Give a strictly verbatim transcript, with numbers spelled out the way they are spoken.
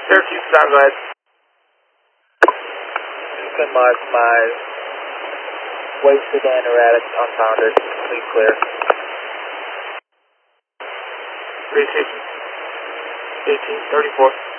Syracuse, sound go ahead. Houston, my, my white sedan erratic, unfounded, please clear. Three station, eighteen thirty-four.